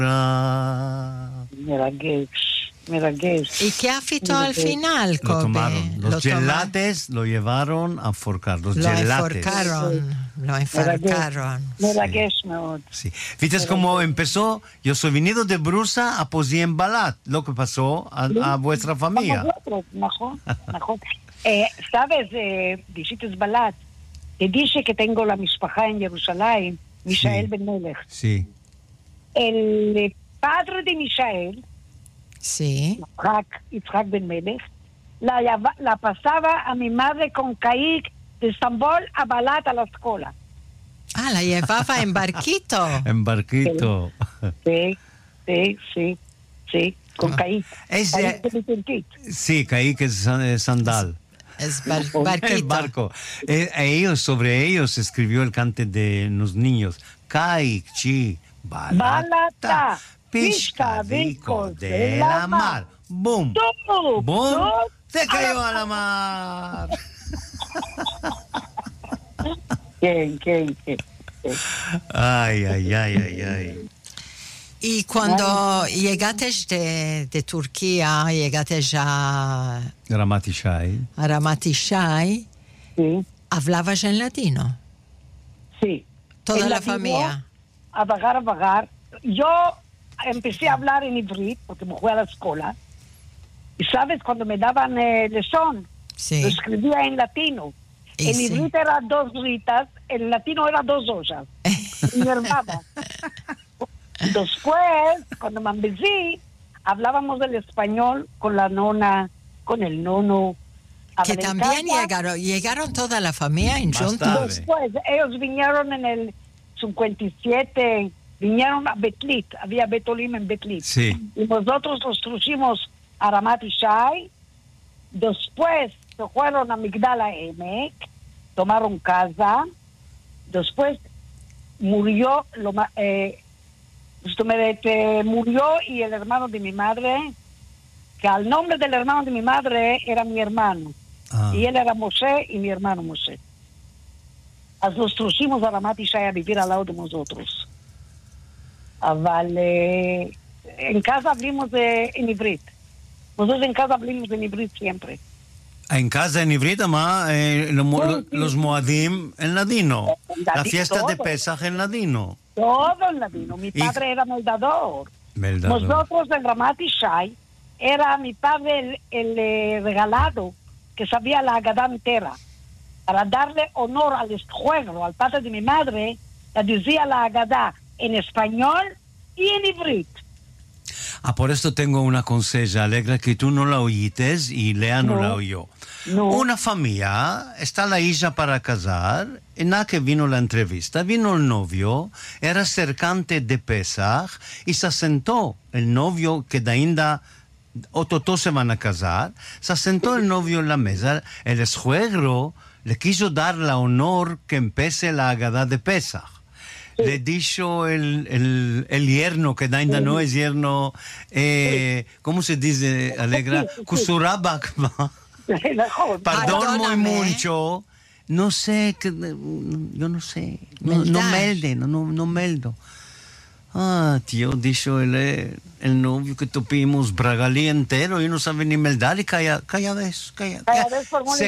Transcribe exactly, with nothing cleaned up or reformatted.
מרגש, מרגש. ¿Y qué afitó al final, Lo Kobe? tomaron. Los Lo toma- gelates lo llevaron a forcar. Los Lo gelates. enforcaron, lo enforcaron. מרגש מאוד. Sí. ¿Viste cómo empezó? Yo soy venido de Brusa a Posí en Balat, lo que pasó a, a vuestra familia. נכון, נכון. Eh, sabes, eh, dijiste Balat, te dije que tengo la mispaja en Jerusalén, Mishael Sí. Ben Melech. Sí. El eh, padre de Mishael, Sí. Yitzhak, Yitzhak Ben Melech, la, lleva- la pasaba a mi madre con Caíc de Estambul a Balat a la escuela. Ah, la llevaba en barquito. En barquito. Sí, sí, sí, sí, con Ah. Caíc. Es, Caíc eh, de Vicentí. Sí, caí que es san- eh, sandal. Es bar- El barquito. barco. Eh, ellos, sobre ellos escribió el cante de los niños. Kai, chi, balata, Balata, pisca, vico de la mar. Boom, ¡Tú! boom, ¡Tú! se cayó a la mar. ¿Quién, quién, quién? Ay, ay, ay, ay, ay. Y cuando llegaste de, de Turquía, llegaste ya Ramat Ishai. a Ramat Ishai, Sí, hablabas en latino. sí. Toda En la latino, familia. A vagar, a vagar. Yo empecé a hablar en ibrit porque me fui a la escuela. Y sabes, cuando me daban eh, lesión, Sí. lo escribía en latino. Y En sí. ibrit era dos ritas, en latino era dos ollas. Mi hermana. Después, cuando me ambecé, hablábamos del español con la nona, con el nono. Que Habla en también casa. llegaron, llegaron toda la familia en Más juntos. tarde. Después, ellos vinieron en el cincuenta y siete, vinieron a Betlit, había Betolim en Betlit. Sí. Y nosotros los trujimos a Ramat Ishai. Después se fueron a Migdala Emek, tomaron casa. Después murió, lo, ma- eh, esto me- eh, murió y el hermano de mi madre, que al nombre del hermano de mi madre era mi hermano. Ah. Y él era Moshe y mi hermano Moshe. אז nos trujimos a Ramat Ishai a vivir al lado de nosotros. אבל eh, en casa hablamos de, en ibrit. Nosotros en casa hablamos en ibrit siempre. En casa en Ibrita, ma, eh, lo mo- Sí, sí. los Moadim en ladino. En La ladino, fiesta de todo. Pesaj en ladino. Todo en ladino. Mi Y- padre era meldador. Meldador. Nosotros en Ramat Ishai era mi padre el, el, eh, regalado que sabía la Agadá entera. Para darle honor al juego, al padre de mi madre, le decía la Agadá en español y en ibrit. Ah, por esto tengo una conseja, Alegra, que tú no la oítes y Lea no, No. la oyó. No. Una familia, está la hija para casar, y nada que vino la entrevista, vino el novio, era cercante de Pesach, y se sentó el novio que de ainda Ototó se van a casar, se sentó el novio en la mesa, el suegro le quiso dar la honor que empiece la Agadá de Pesach. Le dijo el, el, el yerno, que ainda no es yerno, eh, ¿cómo se dice, Alegra? Kusurabakma. Perdón muy Perdóname. mucho. No sé, que, yo no sé. No, no Meldar. melde, no, no, no meldo. Ah, tío, dijo el, el novio que topimos Bragalí entero y no sabe ni meldar y calla, calla vez, calla. Cada vez formó Se